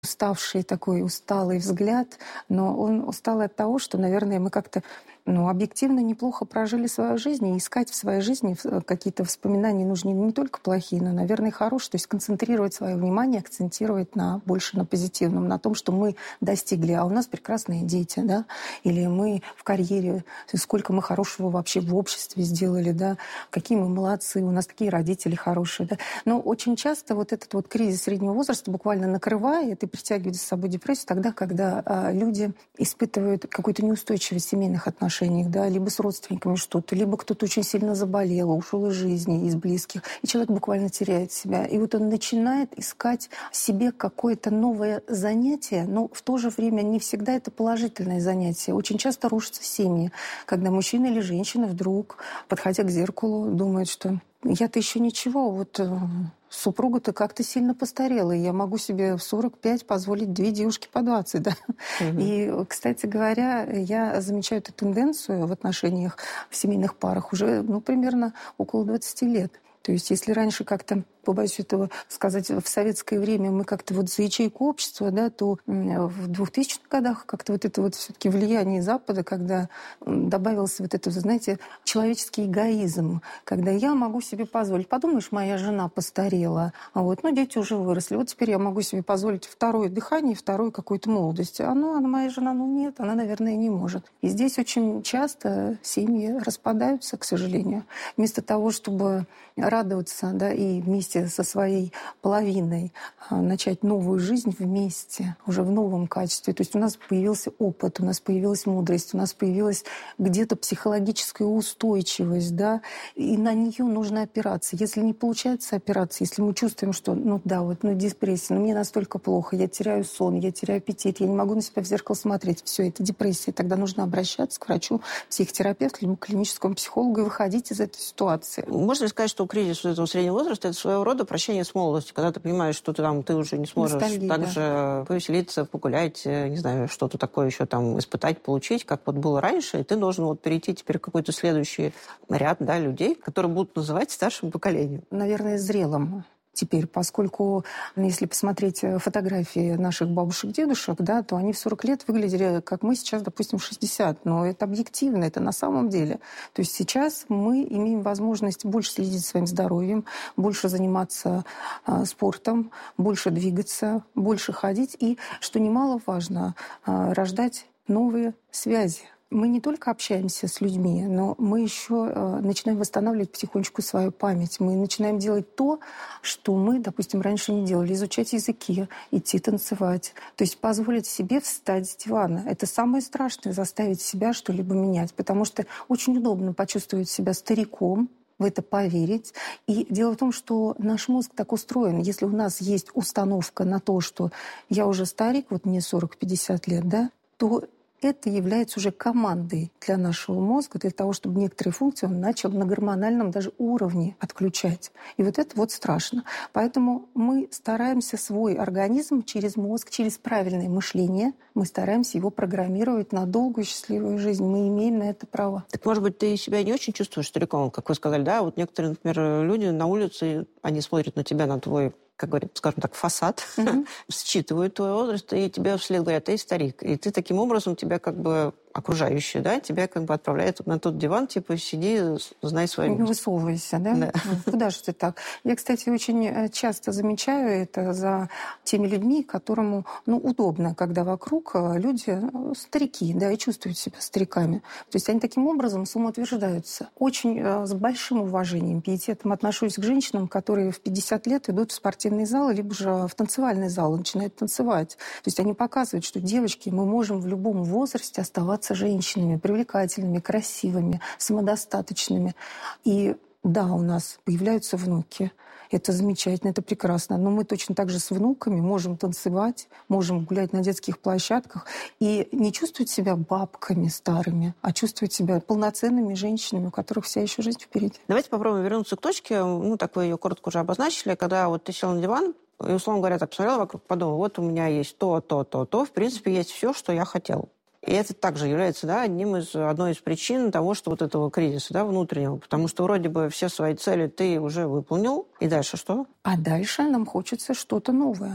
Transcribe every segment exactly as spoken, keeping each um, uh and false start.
уставший такой, усталый взгляд, но он усталый от того, что, наверное, мы как-то ну, объективно неплохо прожили свою жизнь, и искать в своей жизни какие-то воспоминания нужны не только плохие, но, наверное, и хорошие. То есть концентрировать свое внимание, акцентировать на, больше на позитивном, на том, что мы достигли. А у нас прекрасные дети, да, или мы в карьере, сколько мы хорошего вообще в обществе сделали, да, какие мы молодцы, у нас такие родители хорошие, да. Но очень часто вот этот вот кризис среднего возраста буквально накрывает и притягивает за собой депрессию тогда, когда а, люди испытывают какую-то неустойчивость в семейных отношениях, да, либо с родственниками что-то, либо кто-то очень сильно заболел, ушел из жизни, из близких, и человек буквально теряет себя. И вот он начинает искать себе какое-то новое занятие, но в то же время не всегда это положительное занятие. Очень часто рушатся семьи, когда мужчина или женщина вдруг, подходя к зеркалу, думает, что я-то еще ничего, вот супруга-то как-то сильно постарела, и я могу себе в сорок пять позволить две девушки по двадцать, да. Угу. И, кстати говоря, я замечаю эту тенденцию в отношениях в семейных парах уже, ну, примерно около двадцати лет. То есть если раньше как-то, побоюсь этого сказать, в советское время мы как-то вот за ячейку общества, да, то в двухтысячных годах как-то вот это вот все-таки влияние Запада, когда добавился вот этот, знаете, человеческий эгоизм, когда я могу себе позволить, подумаешь, моя жена постарела, а вот, ну, дети уже выросли, вот теперь я могу себе позволить второе дыхание, вторую какую-то молодость. А ну, она моя жена, ну нет, она, наверное, не может. И здесь очень часто семьи распадаются, к сожалению. Вместо того, чтобы радоваться, да, и вместе со своей половиной начать новую жизнь вместе, уже в новом качестве. То есть у нас появился опыт, у нас появилась мудрость, у нас появилась где-то психологическая устойчивость, да, и на нее нужно опираться. Если не получается опираться, если мы чувствуем, что, ну да, вот, ну депрессия, ну мне настолько плохо, я теряю сон, я теряю аппетит, я не могу на себя в зеркало смотреть, все, это депрессия, тогда нужно обращаться к врачу, психотерапевту, либо клиническому психологу и выходить из этой ситуации. Можно ли сказать, что кризис этого среднего возраста – это своего рода прощение с молодостью, когда ты понимаешь, что ты, там, ты уже не сможешь Ностальгия, так да. же повеселиться, погулять, не знаю, что-то такое еще там испытать, получить, как вот было раньше, и ты должен вот перейти теперь в какой-то следующий ряд, да, людей, которые будут называть старшим поколением. Наверное, зрелым. Теперь, поскольку, если посмотреть фотографии наших бабушек, дедушек, да, то они в сорок лет выглядели, как мы сейчас, допустим, в шестьдесят. Но это объективно, это на самом деле. То есть сейчас мы имеем возможность больше следить за своим здоровьем, больше заниматься а, спортом, больше двигаться, больше ходить и, что немаловажно, а, рождать новые связи. Мы не только общаемся с людьми, но мы еще э, начинаем восстанавливать потихонечку свою память. Мы начинаем делать то, что мы, допустим, раньше не делали. Изучать языки, идти танцевать. То есть позволить себе встать с дивана. Это самое страшное — заставить себя что-либо менять. Потому что очень удобно почувствовать себя стариком, в это поверить. И дело в том, что наш мозг так устроен. Если у нас есть установка на то, что я уже старик, вот мне сорок-пятьдесят лет, да, то это является уже командой для нашего мозга, для того, чтобы некоторые функции он начал на гормональном даже уровне отключать. И вот это вот страшно. Поэтому мы стараемся свой организм через мозг, через правильное мышление, мы стараемся его программировать на долгую счастливую жизнь. Мы имеем на это право. Так, может быть, ты себя не очень чувствуешь стариком, как вы сказали, да? Вот некоторые, например, люди на улице, они смотрят на тебя, на твой, как говорят, скажем так, фасад, mm-hmm. считывают твой возраст, и тебе вслед говорят: ты старик. И ты таким образом, тебя как бы окружающие, да, тебя как бы отправляют на тот диван, типа, сиди, знай свое место. Не высовывайся, да? да? Куда же ты так? Я, кстати, очень часто замечаю это за теми людьми, которым, ну, удобно, когда вокруг люди старики, да, и чувствуют себя стариками. То есть они таким образом самоутверждаются. Очень с большим уважением, пиететом отношусь к женщинам, которые в пятьдесят лет идут в спортивный зал, либо же в танцевальный зал, начинают танцевать. То есть они показывают, что, девочки, мы можем в любом возрасте оставаться женщинами, привлекательными, красивыми, самодостаточными. И да, у нас появляются внуки. Это замечательно, это прекрасно. Но мы точно так же с внуками можем танцевать, можем гулять на детских площадках и не чувствовать себя бабками старыми, а чувствовать себя полноценными женщинами, у которых вся еще жизнь впереди. Давайте попробуем вернуться к точке, ну, так вы ее коротко уже обозначили, когда вот ты сел на диван, и, условно говоря, так посмотрела вокруг, подумала: вот у меня есть то, то, то, то, в принципе, есть все, что я хотел. И это также является, да, одним из, одной из причин того, что вот этого кризиса, да, внутреннего. Потому что вроде бы все свои цели ты уже выполнил. И дальше что? А дальше нам хочется что-то новое.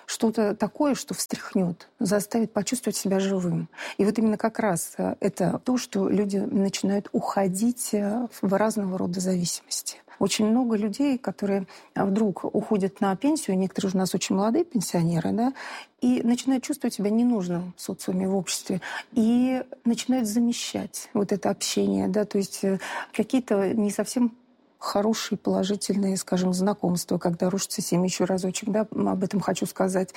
что-то такое, что встряхнет, заставит почувствовать себя живым. И вот именно как раз это то, что люди начинают уходить в разного рода зависимости. Очень много людей, которые вдруг уходят на пенсию, некоторые у нас очень молодые пенсионеры, да, и начинают чувствовать себя ненужным в социуме, в обществе, и начинают замещать вот это общение, да, то есть какие-то не совсем хорошие, положительные, скажем, знакомства, когда рушится семья, еще разочек, да, об этом хочу сказать.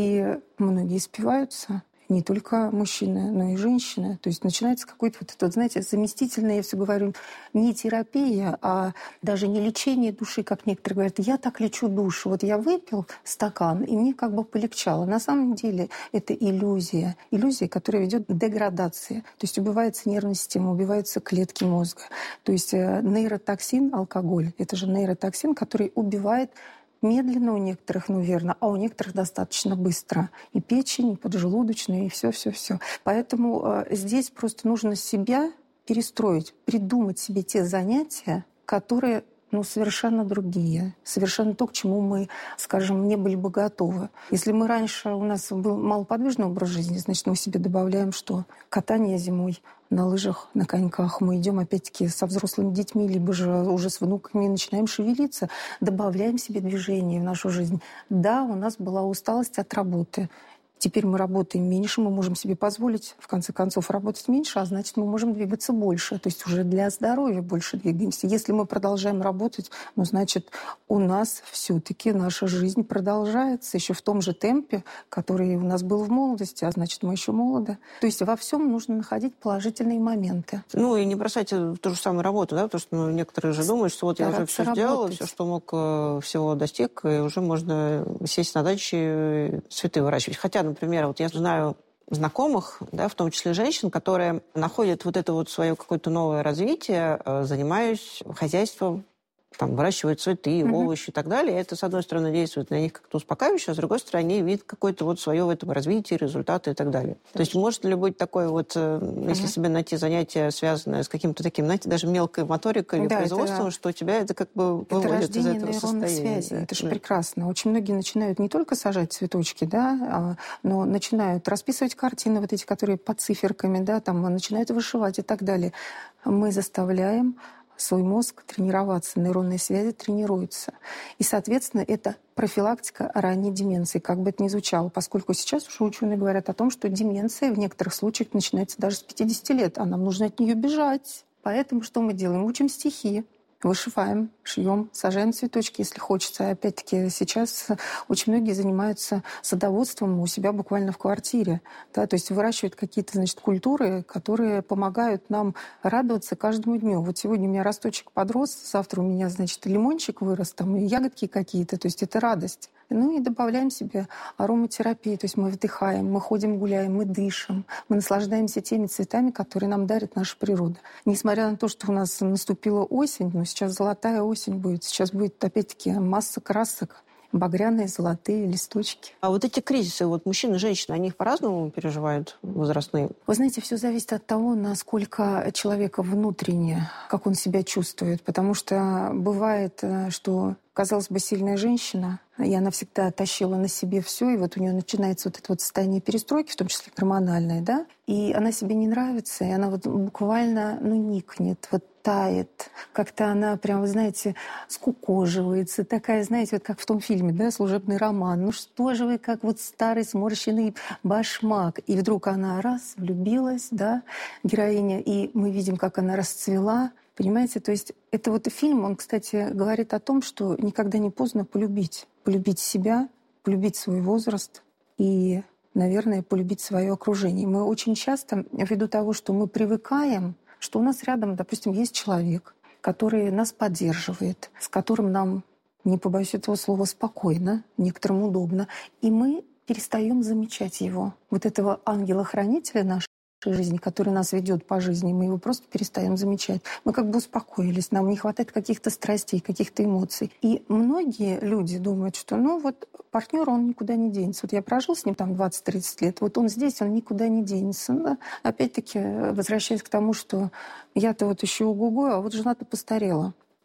И многие спиваются. Не только мужчины, но и женщины. То есть начинается какой-то вот этот, знаете, заместительное, я все говорю, не терапия, а даже не лечение души, как некоторые говорят. Я так лечу душу. Вот я выпил стакан, и мне как бы полегчало. На самом деле это иллюзия. Иллюзия, которая ведет к деградации. То есть убивается нервная система, убиваются клетки мозга. То есть нейротоксин, алкоголь, это же нейротоксин, который убивает медленно у некоторых, ну, верно, а у некоторых достаточно быстро. И печень, и поджелудочная, и все-все-все. Поэтому э, здесь просто нужно себя перестроить, придумать себе те занятия, которые ну, совершенно другие, совершенно то, к чему мы, скажем, не были бы готовы. Если мы раньше, у нас был малоподвижный образ жизни, значит, мы себе добавляем, что катание зимой на лыжах, на коньках, мы идем опять-таки со взрослыми детьми, либо же уже с внуками начинаем шевелиться, добавляем себе движение в нашу жизнь. Да, у нас была усталость от работы. Теперь мы работаем меньше, мы можем себе позволить, в конце концов, работать меньше, а значит, мы можем двигаться больше. То есть уже для здоровья больше двигаемся. Если мы продолжаем работать, ну, значит, у нас все-таки наша жизнь продолжается еще в том же темпе, который у нас был в молодости, а значит, мы еще молоды. То есть во всем нужно находить положительные моменты. Ну и не бросайте ту же самую работу, да, потому что ну, некоторые же думают, что вот Стараться я уже все работать. сделала, все, что мог, всего достиг, и уже можно сесть на даче и цветы выращивать. Хотя, например, вот я знаю знакомых, да, в том числе женщин, которые находят вот это вот свое какое-то новое развитие, занимаясь хозяйством, там, выращивают цветы, mm-hmm. овощи и так далее. Это, с одной стороны, действует на них как-то успокаивающе, а с другой стороны, они видят какое-то вот свое в этом развитие, результаты и так далее. Точно. То есть может ли быть такое вот, mm-hmm. если себе найти занятие, связанное с каким-то таким, знаете, даже мелкой моторикой или да, производством, это, что тебя это как бы выводит из этого состояния. Связи. Это же да. прекрасно. Очень многие начинают не только сажать цветочки, да, но начинают расписывать картины, вот эти, которые под циферками, да, там, начинают вышивать и так далее. Мы заставляем свой мозг тренироваться, нейронные связи тренируются. И, соответственно, это профилактика ранней деменции, как бы это ни звучало, поскольку сейчас уже ученые говорят о том, что деменция в некоторых случаях начинается даже с пятидесяти лет, а нам нужно от нее бежать. Поэтому что мы делаем? Учим стихи, вышиваем, шьем, сажаем цветочки, если хочется. И опять-таки сейчас очень многие занимаются садоводством у себя буквально в квартире. Да, то есть выращивают какие-то, значит, культуры, которые помогают нам радоваться каждому дню. Вот сегодня у меня росточек подрос, завтра у меня, значит, лимончик вырос, там, и ягодки какие-то. То есть это радость. Ну и добавляем себе ароматерапию. То есть мы вдыхаем, мы ходим, гуляем, мы дышим, мы наслаждаемся теми цветами, которые нам дарит наша природа. Несмотря на то, что у нас наступила осень, но сейчас золотая осень будет, сейчас будет опять-таки масса красок, багряные, золотые листочки. А вот эти кризисы, вот мужчины и женщины, они их по-разному переживают, возрастные? Вы знаете, все зависит от того, насколько человека внутренне, как он себя чувствует. Потому что бывает, что, казалось бы, сильная женщина, и она всегда тащила на себе все, и вот у нее начинается вот это вот состояние перестройки, в том числе гормональное, да, и она себе не нравится, и она вот буквально, ну, никнет, вот тает, как-то она прям, вы знаете, скукоживается, такая, знаете, вот как в том фильме, да, «Служебный роман». Ну что же вы, как вот старый сморщенный башмак. И вдруг она раз, влюбилась, да, героиня, и мы видим, как она расцвела. Понимаете, то есть это вот фильм, он, кстати, говорит о том, что никогда не поздно полюбить. Полюбить себя, полюбить свой возраст и, наверное, полюбить свое окружение. Мы очень часто, ввиду того, что мы привыкаем, что у нас рядом, допустим, есть человек, который нас поддерживает, с которым нам, не побоюсь этого слова, спокойно, некоторым удобно, и мы перестаем замечать его. Вот этого ангела-хранителя нашей жизни, который нас ведет по жизни, мы его просто перестаем замечать. Мы как бы успокоились, нам не хватает каких-то страстей, каких-то эмоций. И многие люди думают, что ну вот партнер, он никуда не денется. Вот я прожил с ним там двадцать-тридцать лет, вот он здесь, он никуда не денется. Да? Опять-таки, возвращаясь к тому, что я-то вот еще ого-го, а вот жена-то постарела.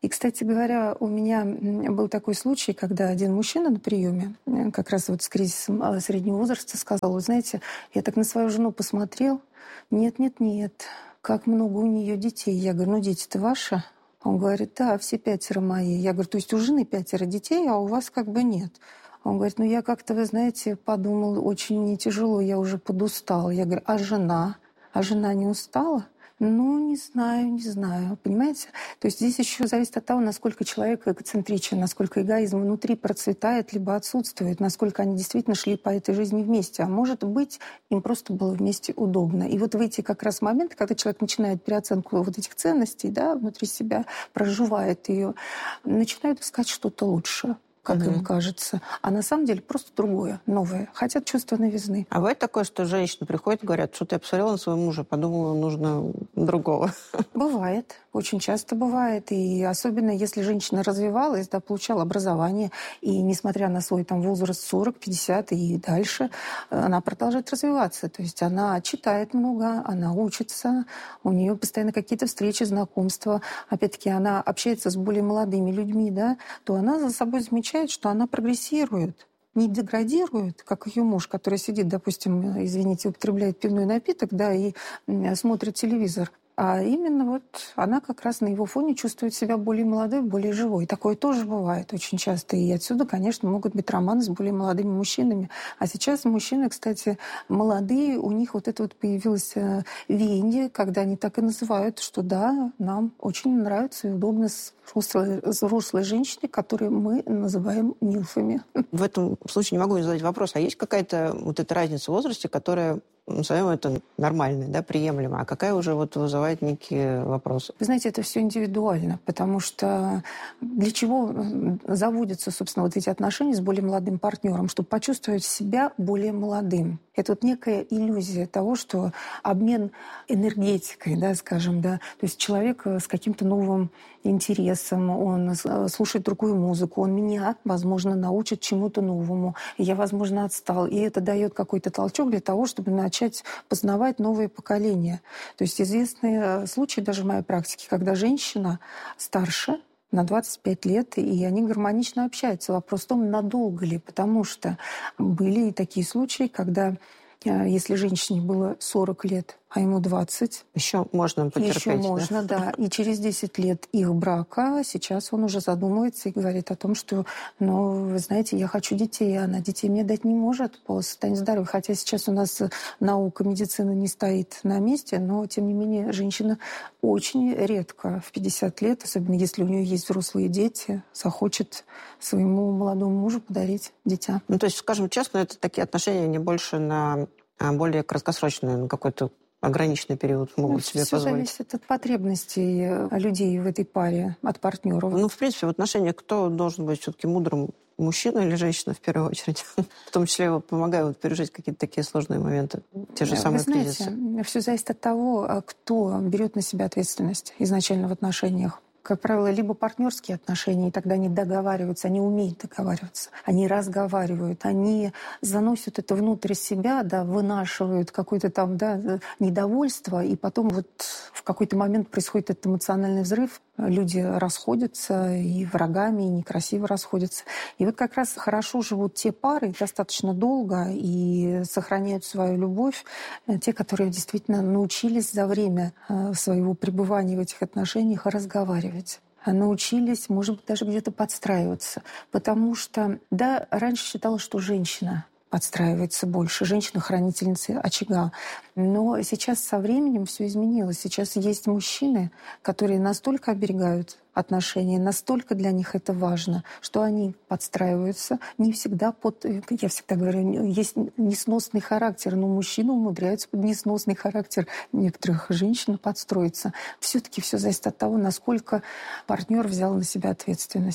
И, кстати говоря, у меня был такой случай, когда один мужчина на приеме, как раз вот с кризисом среднего возраста, сказал: вы знаете, я так на свою жену посмотрел, нет, нет, нет, как много у нее детей. Я говорю: ну дети-то ваши? Он говорит: да, все пятеро мои. Я говорю: то есть у жены пятеро детей, а у вас как бы нет? Он говорит: ну я как-то, вы знаете, подумал, очень мне тяжело, я уже подустал. Я говорю: а жена? А жена не устала? Ну, не знаю, не знаю, понимаете? То есть здесь еще зависит от того, насколько человек эгоцентричен, насколько эгоизм внутри процветает, либо отсутствует, насколько они действительно шли по этой жизни вместе. А может быть, им просто было вместе удобно. И вот в эти как раз моменты, когда человек начинает переоценку вот этих ценностей, да, внутри себя, проживает ее, начинают искать что-то лучшее, как mm-hmm. им кажется. А на самом деле просто другое, новое. Хотят чувства новизны. А бывает такое, что женщины приходят и говорят: что-то я посмотрела на своего мужа, подумала, нужно другого? Бывает. Очень часто бывает. И особенно если женщина развивалась, да, получала образование, и несмотря на свой там возраст сорок, пятьдесят и дальше, она продолжает развиваться. То есть она читает много, она учится, у нее постоянно какие-то встречи, знакомства. Опять-таки она общается с более молодыми людьми, да, то она за собой замечает, что она прогрессирует, не деградирует, как ее муж, который сидит, допустим, извините, употребляет пивной напиток, да, и смотрит телевизор. А именно вот она как раз на его фоне чувствует себя более молодой, более живой. Такое тоже бывает очень часто. И отсюда, конечно, могут быть романы с более молодыми мужчинами. А сейчас мужчины, кстати, молодые, у них вот это вот появилось веяние, когда они так и называют, что да, нам очень нравится и удобно с взрослой, взрослой женщиной, которую мы называем милфами. В этом случае не могу не задать вопрос. А есть какая-то вот эта разница в возрасте, которая, назовем это, нормальная, да, приемлемая, а какая уже вот вызывает некие вопросы? Вы знаете, это все индивидуально, потому что для чего заводятся, собственно, вот эти отношения с более молодым партнером, чтобы почувствовать себя более молодым. Это вот некая иллюзия того, что обмен энергетикой, да, скажем, да, то есть человек с каким-то новым интересом, он слушает другую музыку, он меня, возможно, научит чему-то новому, и я, возможно, отстал. И это дает какой-то толчок для того, чтобы начать познавать новые поколения. То есть известные случаи даже в моей практике, когда женщина старше, на двадцать пять лет, и они гармонично общаются. Вопрос в том, надолго ли, потому что были и такие случаи, когда если женщине было сорок лет, а ему двадцать. Еще можно потерпеть. Еще можно, да. да. И через десять лет их брака сейчас он уже задумывается и говорит о том, что, ну, вы знаете, я хочу детей, а она детей мне дать не может по состоянию здоровья. Хотя сейчас у нас наука, медицина не стоит на месте, но, тем не менее, женщина очень редко в пятьдесят лет, особенно если у нее есть взрослые дети, захочет своему молодому мужу подарить дитя. Ну, то есть, скажем честно, это такие отношения не больше на более краткосрочные, на какой-то ограниченный период могут ну, себе все позволить. Все зависит от потребностей людей в этой паре, от партнеров. Ну, в принципе, в отношениях кто должен быть все-таки мудрым? Мужчина или женщина в первую очередь? В том числе помогая вот пережить какие-то такие сложные моменты, те же самые Вы знаете, кризисы. Все зависит от того, кто берет на себя ответственность изначально в отношениях. Как правило, либо партнерские отношения, и тогда они договариваются, они умеют договариваться, они разговаривают, они заносят это внутрь себя, да, вынашивают какое-то там, да, недовольство, и потом вот в какой-то момент происходит этот эмоциональный взрыв, люди расходятся и врагами, и некрасиво расходятся. И вот как раз хорошо живут те пары достаточно долго и сохраняют свою любовь, те, которые действительно научились за время своего пребывания в этих отношениях разговаривать. Научились, может быть, даже где-то подстраиваться. Потому что, да, раньше считалось, что женщина подстраивается больше, женщина-хранительница очага. Но сейчас со временем все изменилось. Сейчас есть мужчины, которые настолько оберегают отношения, настолько для них это важно, что они подстраиваются не всегда под... Я всегда говорю, есть несносный характер, но мужчина умудряется под несносный характер некоторых женщин подстроиться. Все-таки все зависит от того, насколько партнер взял на себя ответственность.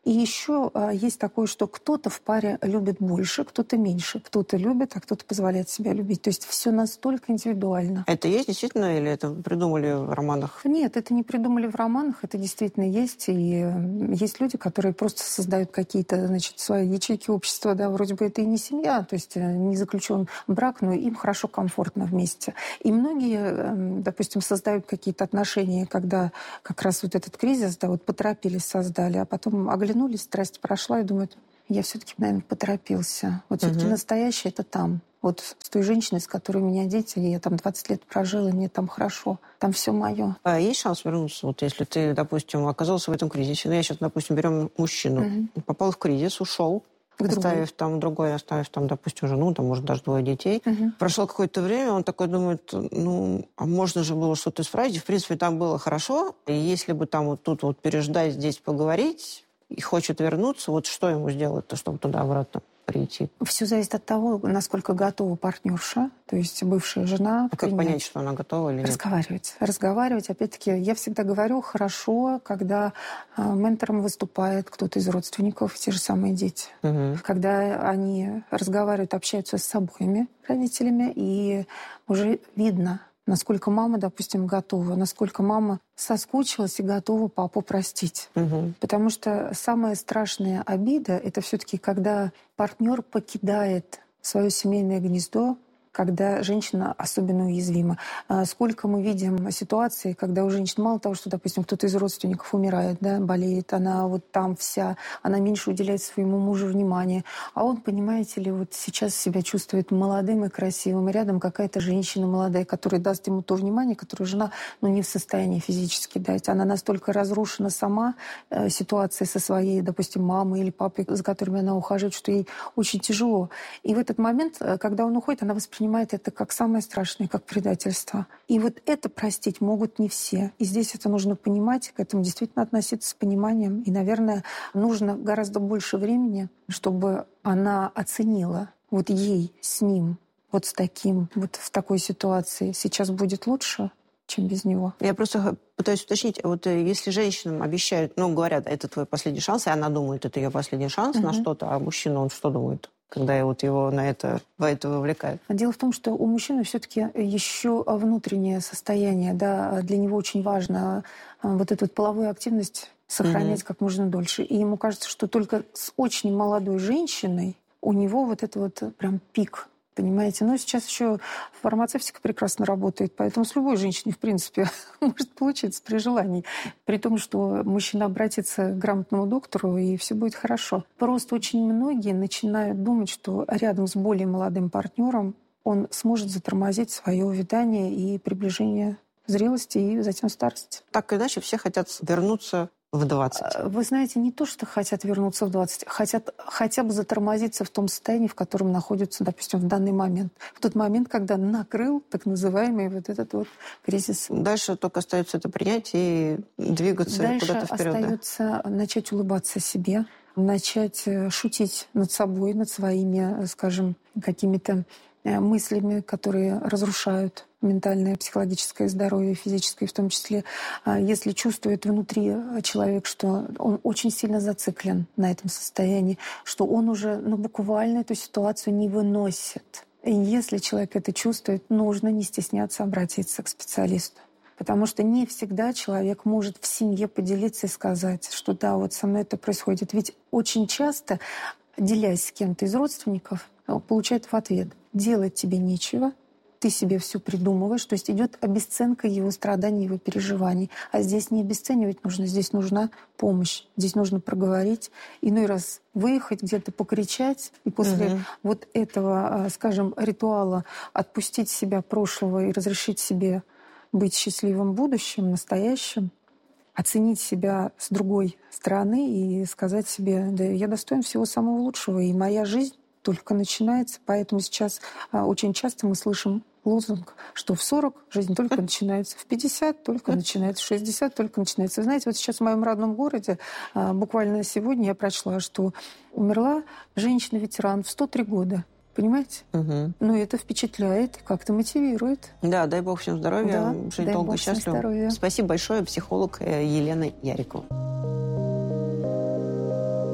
И еще а, есть такое, что кто-то в паре любит больше, кто-то меньше. Кто-то любит, а кто-то позволяет себя любить. То есть все настолько индивидуально. Это есть действительно или это придумали в романах? Нет, это не придумали в романах, это действительно есть. И есть люди, которые просто создают какие-то, значит, свои ячейки общества. Да, вроде бы это и не семья, то есть не заключен брак, но им хорошо, комфортно вместе. И многие, допустим, создают какие-то отношения, когда как раз вот этот кризис, да, вот поторопились, создали, а потом оглянулись, страсть прошла и думают, я все-таки, наверное, поторопился. Вот все-таки угу. настоящее это там. Вот с той женщиной, с которой у меня дети, я там двадцать лет прожила, и мне там хорошо, там все мое. А есть шанс вернуться? Вот если ты, допустим, оказался в этом кризисе, ну я сейчас, допустим, берем мужчину, угу. попал в кризис, ушел, оставив там другой, оставив там, допустим, жену, там, может, даже двое детей. Угу. Прошло какое-то время, он такой думает, ну, а можно же было что-то исправить. В принципе, там было хорошо. И если бы там вот тут вот переждать, здесь поговорить, и хочет вернуться, вот что ему сделать-то, чтобы туда-обратно прийти? Все зависит от того, насколько готова партнерша, то есть бывшая жена. А как понять, что она готова или нет? Разговаривать. Разговаривать. Опять-таки, я всегда говорю, хорошо, когда э, ментором выступает кто-то из родственников, те же самые дети. Угу. Когда они разговаривают, общаются с обоими родителями, и уже видно, насколько мама, допустим, готова, насколько мама соскучилась и готова папу простить. Угу. Потому что самая страшная обида — это все-таки когда партнер покидает свое семейное гнездо, когда женщина особенно уязвима. Сколько мы видим ситуаций, когда у женщин мало того, что, допустим, кто-то из родственников умирает, да, болеет, она вот там вся, она меньше уделяет своему мужу внимания. А он, понимаете ли, вот сейчас себя чувствует молодым и красивым. И рядом какая-то женщина молодая, которая даст ему то внимание, которое жена, ну, не в состоянии физически дать. Она настолько разрушена сама э, ситуацией со своей, допустим, мамой или папой, за которыми она ухаживает, что ей очень тяжело. И в этот момент, когда он уходит, она воспринимает это как самое страшное, как предательство. И вот это простить могут не все. И здесь это нужно понимать, к этому действительно относиться с пониманием. И, наверное, нужно гораздо больше времени, чтобы она оценила вот ей с ним, вот с таким, вот в такой ситуации сейчас будет лучше, чем без него. Я просто пытаюсь уточнить, вот если женщинам обещают, ну, говорят, это твой последний шанс, и она думает, это ее последний шанс uh-huh. на что-то, а мужчина, он что думает, когда вот его на это, в это вовлекают? Дело в том, что у мужчины все-таки еще внутреннее состояние, да, для него очень важно вот эту вот половую активность сохранять uh-huh. как можно дольше. И ему кажется, что только с очень молодой женщиной у него вот это вот прям пик. Понимаете? Но сейчас еще фармацевтика прекрасно работает, поэтому с любой женщиной, в принципе, может получиться при желании. При том, что мужчина обратится к грамотному доктору, и все будет хорошо. Просто очень многие начинают думать, что рядом с более молодым партнером он сможет затормозить свое увядание и приближение зрелости и затем старости. Так или иначе, все хотят вернуться в двадцать. Вы знаете, не то, что хотят вернуться в двадцать, хотят хотя бы затормозиться в том состоянии, в котором находятся, допустим, в данный момент. В тот момент, когда накрыл так называемый вот этот вот кризис. Дальше только остается это принять и двигаться Дальше куда-то вперед. Дальше остается да? начать улыбаться себе, начать шутить над собой, над своими, скажем, какими-то мыслями, которые разрушают ментальное, психологическое здоровье, физическое в том числе. Если чувствует внутри человек, что он очень сильно зациклен на этом состоянии, что он уже ну, буквально эту ситуацию не выносит. И если человек это чувствует, нужно не стесняться обратиться к специалисту. Потому что не всегда человек может в семье поделиться и сказать, что да, вот со мной это происходит. Ведь очень часто, делясь с кем-то из родственников, получает в ответ: делать тебе нечего, ты себе все придумываешь, то есть идет обесценка его страданий, его переживаний. А здесь не обесценивать нужно, здесь нужна помощь, здесь нужно проговорить, иной раз выехать где-то, покричать, и после угу. вот этого, скажем, ритуала отпустить себя прошлого и разрешить себе быть счастливым будущим, настоящим, оценить себя с другой стороны и сказать себе: да, я достоин всего самого лучшего, и моя жизнь только начинается. Поэтому сейчас а, очень часто мы слышим лозунг, что в сорок жизнь только начинается, в пятьдесят только начинается, в шестьдесят только начинается. Вы знаете, вот сейчас в моем родном городе, а, буквально сегодня я прочла, что умерла женщина-ветеран в сто три года. Понимаете? Угу. Ну, это впечатляет, как-то мотивирует. Да, дай бог всем здоровья, да, жить долго и счастливо. Спасибо большое, психолог Елена Ярикова.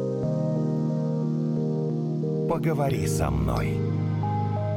Поговори со мной.